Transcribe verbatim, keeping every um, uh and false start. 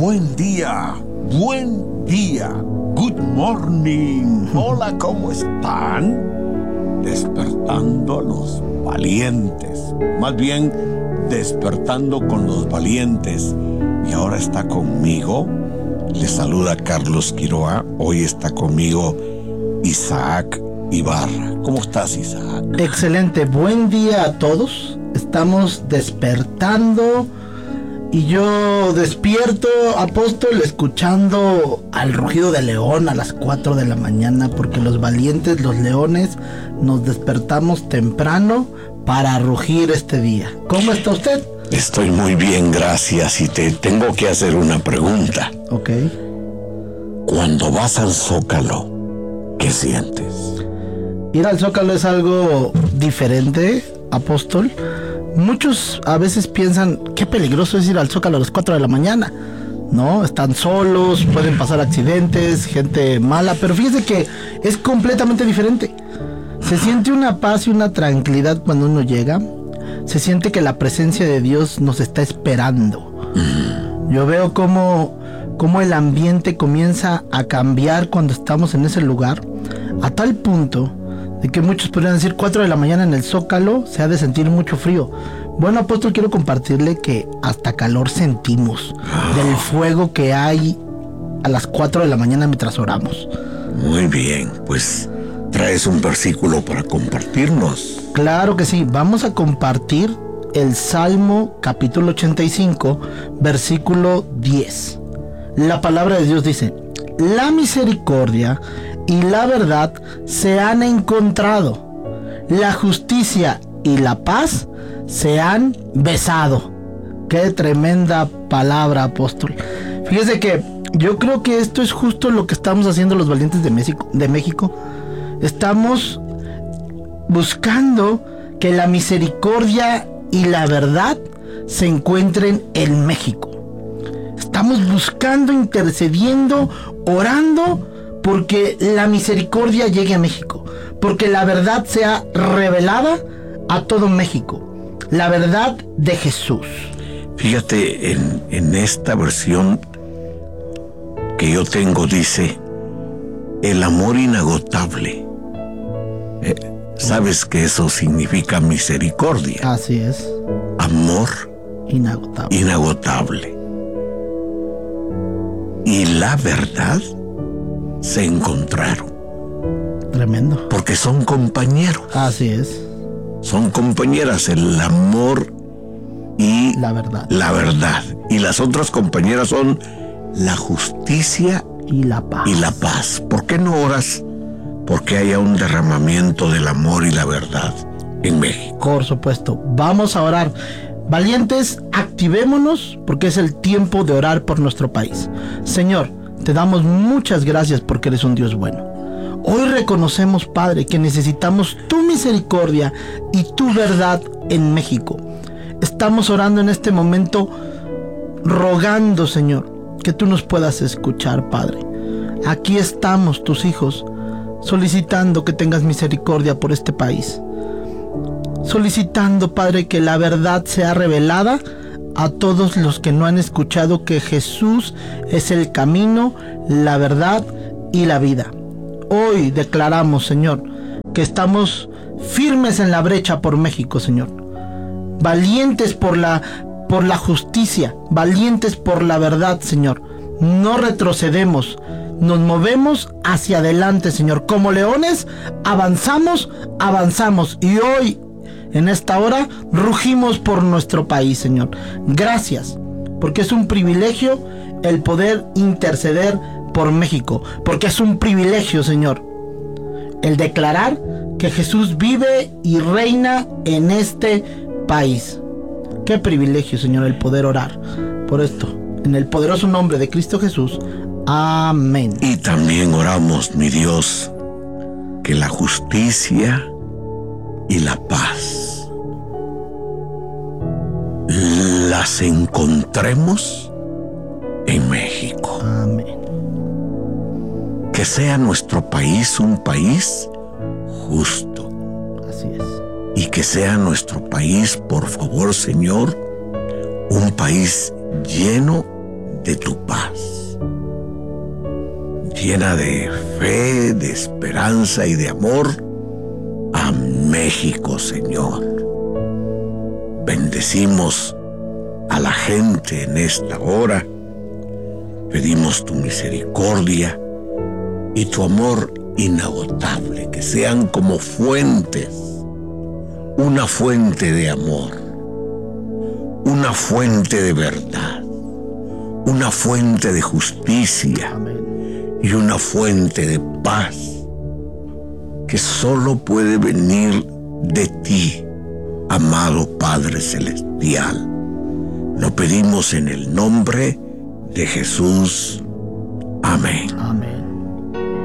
buen día, buen día, good morning. Hola, ¿cómo están? Despertando a los valientes, más bien despertando con los valientes. Y ahora está conmigo, le saluda Carlos Quiroa, hoy está conmigo Isaac Ibarra. ¿Cómo estás, Isaac? Excelente, buen día a todos. Estamos despertando y yo despierto, apóstol, escuchando al rugido del león a las cuatro de la mañana, porque los valientes, los leones, nos despertamos temprano para rugir este día. ¿Cómo está usted? Estoy muy bien, gracias, y te tengo que hacer una pregunta. Ok. Cuando vas al Zócalo, ¿qué sientes? Ir al Zócalo es algo diferente, apóstol. Muchos a veces piensan, qué peligroso es ir al Zócalo a las cuatro de la mañana, ¿no? Están solos, pueden pasar accidentes, gente mala, pero fíjese que es completamente diferente. Se siente una paz y una tranquilidad cuando uno llega. Se siente que la presencia de Dios nos está esperando. Yo veo cómo, cómo el ambiente comienza a cambiar cuando estamos en ese lugar, a tal punto de que muchos podrían decir cuatro de la mañana en el Zócalo se ha de sentir mucho frío. Bueno, apóstol, quiero compartirle que hasta calor sentimos del fuego que hay a las cuatro de la mañana mientras oramos. Muy bien, pues traes un versículo para compartirnos. Claro que sí, vamos a compartir el Salmo capítulo ochenta y cinco, versículo diez. La palabra de Dios dice: la misericordia y la verdad se han encontrado, la justicia y la paz se han besado. Qué tremenda palabra, apóstol. Fíjese que yo creo que esto es justo lo que estamos haciendo los valientes de México, de México. Estamos buscando que la misericordia y la verdad se encuentren en México. Estamos buscando, intercediendo, orando porque la misericordia llegue a México, porque la verdad sea revelada a todo México, la verdad de Jesús. Fíjate, en, en esta versión que yo tengo dice, el amor inagotable. Eh, ¿Sabes que eso significa misericordia? Así es. Amor inagotable. inagotable. Y la verdad se encontraron. Tremendo. Porque son compañeros. Así es. Son compañeras, el amor y la verdad. La verdad. Y las otras compañeras son la justicia y la paz. Y la paz. ¿Por qué no oras porque haya un derramamiento del amor y la verdad en México? Por supuesto. Vamos a orar. Valientes, activémonos porque es el tiempo de orar por nuestro país. Señor, te damos muchas gracias porque eres un Dios bueno. Hoy reconocemos, Padre, que necesitamos tu misericordia y tu verdad en México. Estamos orando en este momento, rogando, Señor, que tú nos puedas escuchar, Padre. Aquí estamos, tus hijos, solicitando que tengas misericordia por este país. Solicitando, Padre, que la verdad sea revelada a todos los que no han escuchado que Jesús es el camino, la verdad y la vida. Hoy declaramos, Señor, que estamos firmes en la brecha por México, Señor. Valientes por la, por la justicia, valientes por la verdad, Señor. No retrocedemos, nos movemos hacia adelante, Señor. Como leones, avanzamos, avanzamos. Y hoy, en esta hora, rugimos por nuestro país, Señor. Gracias, porque es un privilegio el poder interceder por México, porque es un privilegio, Señor, el declarar que Jesús vive y reina en este país. Qué privilegio, Señor, el poder orar por esto, en el poderoso nombre de Cristo Jesús. Amén. Y también oramos, mi Dios, que la justicia y la paz las encontremos en México. Amén. Que sea nuestro país un país justo. Así es. Y que sea nuestro país, por favor, Señor, un país lleno de tu paz. Llena de fe, de esperanza y de amor a México, Señor. Bendecimos a la gente en esta hora. Pedimos tu misericordia y tu amor inagotable, que sean como fuentes, una fuente de amor, una fuente de verdad, una fuente de justicia. Amén. Y una fuente de paz que solo puede venir de ti, amado Padre Celestial. Lo pedimos en el nombre de Jesús. Amén. Amén.